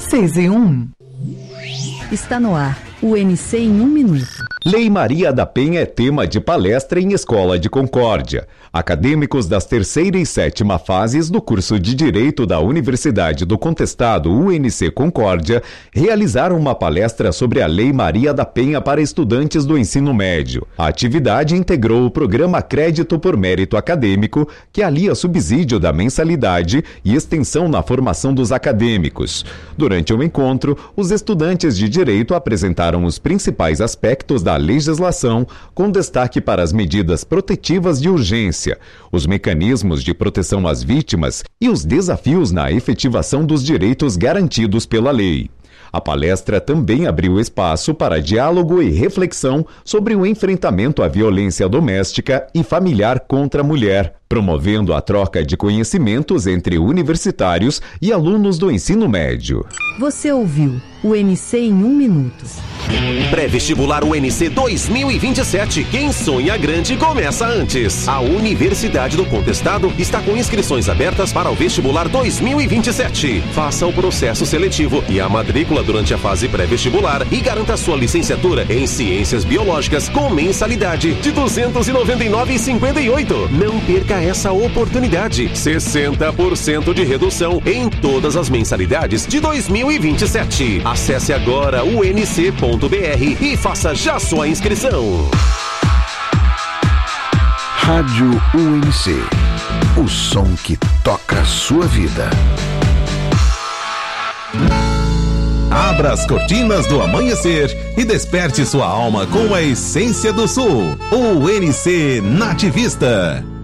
6 em 1. Está no ar, o UNC em 1 minuto. Lei Maria da Penha é tema de palestra em Escola de Concórdia. Acadêmicos das terceira e sétima fases do curso de Direito da Universidade do Contestado UNC Concórdia realizaram uma palestra sobre a Lei Maria da Penha para estudantes do ensino médio. A atividade integrou o programa Crédito por Mérito Acadêmico, que alia subsídio da mensalidade e extensão na formação dos acadêmicos. Durante o encontro, os estudantes de Direito apresentaram os principais aspectos da legislação, com destaque para as medidas protetivas de urgência, os mecanismos de proteção às vítimas e os desafios na efetivação dos direitos garantidos pela lei. A palestra também abriu espaço para diálogo e reflexão sobre o enfrentamento à violência doméstica e familiar contra a mulher, promovendo a troca de conhecimentos entre universitários e alunos do ensino médio. Você ouviu o UNC em 1 minuto. Pré-vestibular UNC 2027. Quem sonha grande começa antes. A Universidade do Contestado está com inscrições abertas para o vestibular 2027. Faça o processo seletivo e a matrícula durante a fase pré-vestibular e garanta sua licenciatura em Ciências Biológicas com mensalidade de R$ 299,58. Não perca essa oportunidade. 60% de redução em todas as mensalidades de 2027. Acesse agora unc.br e faça já sua inscrição. Rádio UNC. O som que toca a sua vida. Abra as cortinas do amanhecer e desperte sua alma com a essência do sul. UNC Nativista.